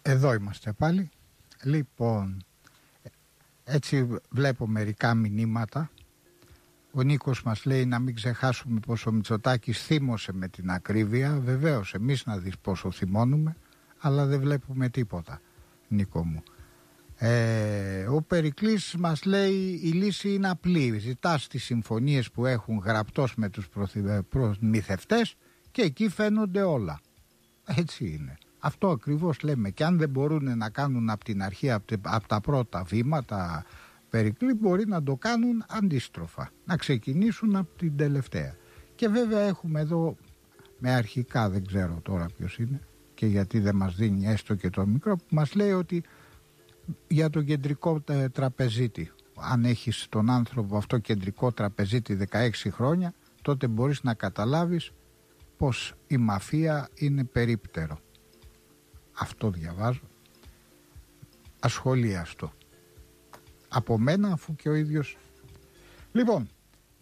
Εδώ είμαστε πάλι. Λοιπόν, έτσι βλέπω μερικά μηνύματα. Ο Νίκος μας λέει να μην ξεχάσουμε πως ο Μητσοτάκης θύμωσε με την ακρίβεια. Βεβαίως, εμείς να δεις πόσο θυμώνουμε, αλλά δεν βλέπουμε τίποτα, Νίκο μου. Ο Περικλής μας λέει η λύση είναι απλή. Ζητάς τις συμφωνίες που έχουν γραπτός με τους προμηθευτές και εκεί φαίνονται όλα. Έτσι είναι. Αυτό ακριβώς λέμε. Και αν δεν μπορούν να κάνουν από την αρχή, από τα πρώτα βήματα, Περικλή, μπορεί να το κάνουν αντίστροφα. Να ξεκινήσουν από την τελευταία. Και βέβαια έχουμε εδώ με αρχικά, δεν ξέρω τώρα ποιος είναι και γιατί δεν μας δίνει έστω και το μικρό, που μας λέει ότι για τον κεντρικό τραπεζίτη, αν έχεις τον άνθρωπο αυτό κεντρικό τραπεζίτη 16 χρόνια, τότε μπορείς να καταλάβεις πως η μαφία είναι περίπτερο. Αυτό διαβάζω. Ασχολίαστο. Από μένα, αφού και ο ίδιος. Λοιπόν,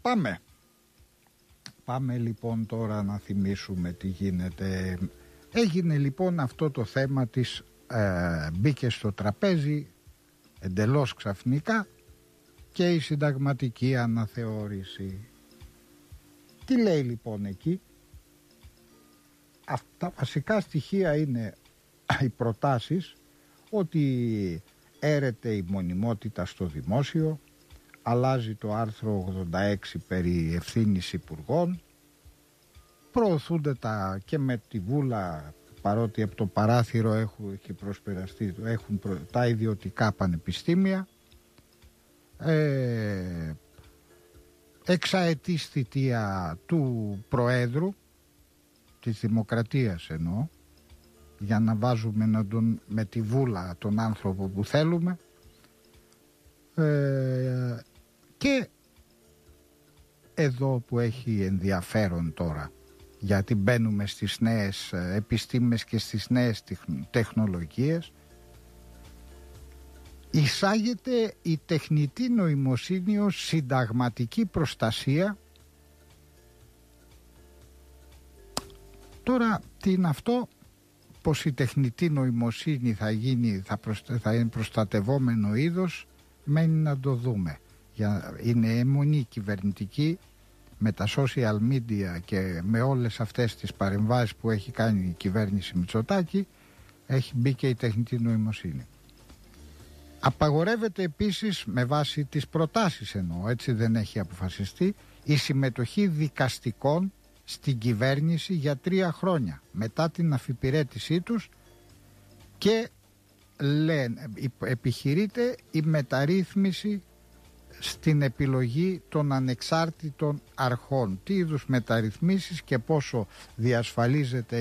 πάμε λοιπόν τώρα να θυμίσουμε τι γίνεται. Έγινε λοιπόν αυτό το θέμα της μπήκε στο τραπέζι εντελώς ξαφνικά και η συνταγματική αναθεώρηση. Τι λέει λοιπόν εκεί? Αυτά βασικά στοιχεία είναι οι προτάσεις ότι έρεται η μονιμότητα στο δημόσιο, αλλάζει το άρθρο 86 περί ευθύνης υπουργών, προωθούνται και με τη βούλα, παρότι από το παράθυρο έχουν τα ιδιωτικά πανεπιστήμια, εξαετής θητεία του Προέδρου της Δημοκρατίας εννοώ, για να βάζουμε με τη βούλα τον άνθρωπο που θέλουμε, και εδώ που έχει ενδιαφέρον τώρα, γιατί μπαίνουμε στις νέες επιστήμες και στις νέες τεχνολογίες, εισάγεται η τεχνητή νοημοσύνη ως συνταγματική προστασία. Τώρα τι είναι αυτό? Πως η τεχνητή νοημοσύνη θα είναι προστατευόμενο είδος, μένει να το δούμε. Είναι αιμονή κυβερνητική με τα social media και με όλες αυτές τις παρεμβάσεις που έχει κάνει η κυβέρνηση Μητσοτάκη, έχει μπει και η τεχνητή νοημοσύνη. Απαγορεύεται επίσης, με βάση τις προτάσεις εννοώ, έτσι δεν έχει αποφασιστεί, η συμμετοχή δικαστικών στην κυβέρνηση για 3 χρόνια μετά την αφιπηρέτησή τους, και επιχειρείται η μεταρρύθμιση στην επιλογή των ανεξάρτητων αρχών. Τι είδους μεταρρυθμίσεις και πόσο διασφαλίζεται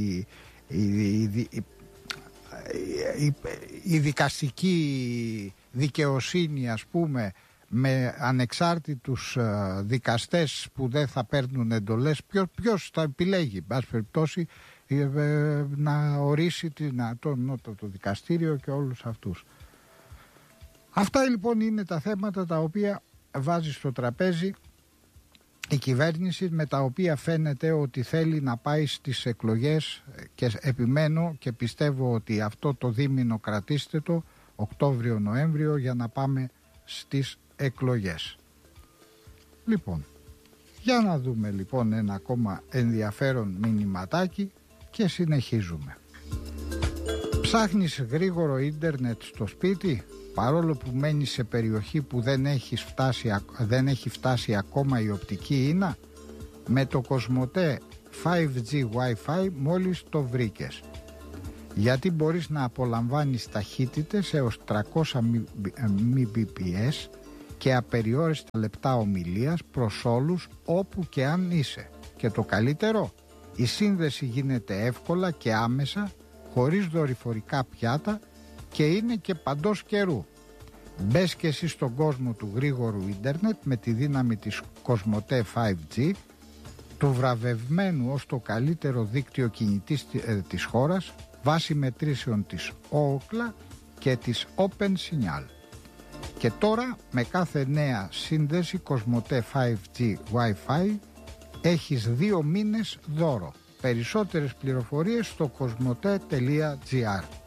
η δικαστική δικαιοσύνη, ας πούμε, με ανεξάρτητους δικαστές που δεν θα παίρνουν εντολές. Ποιος θα επιλέγει, μπας περιπτώσει, να ορίσει το δικαστήριο και όλους αυτούς. Αυτά λοιπόν είναι τα θέματα τα οποία βάζει στο τραπέζι η κυβέρνηση, με τα οποία φαίνεται ότι θέλει να πάει στις εκλογές, και επιμένω και πιστεύω ότι αυτό το δίμηνο κρατήστε το Οκτώβριο-Νοέμβριο για να πάμε στις εκλογές. Λοιπόν, για να δούμε λοιπόν ένα ακόμα ενδιαφέρον μηνυματάκι και συνεχίζουμε. Ψάχνεις γρήγορο ίντερνετ στο σπίτι, παρόλο που μένεις σε περιοχή που δεν έχει φτάσει ακόμα η οπτική ίνα? Με το Κοσμοτέ 5G Wi-Fi μόλις το βρήκες, γιατί μπορείς να απολαμβάνεις ταχύτητες έως 300 Mbps και απεριόριστα λεπτά ομιλίας προς όλους όπου και αν είσαι. Και το καλύτερο, η σύνδεση γίνεται εύκολα και άμεσα, χωρίς δορυφορικά πιάτα, και είναι και παντός καιρού. Μπες και εσύ στον κόσμο του γρήγορου ίντερνετ με τη δύναμη της Κοσμοτέ 5G, του βραβευμένου ως το καλύτερο δίκτυο κινητής της χώρας, βάσει μετρήσεων της Ookla και της Open Signal. Και τώρα με κάθε νέα σύνδεση Κοσμοτέ 5G Wi-Fi έχεις 2 μήνες δώρο. Περισσότερες πληροφορίες στο κοσμοτέ.gr.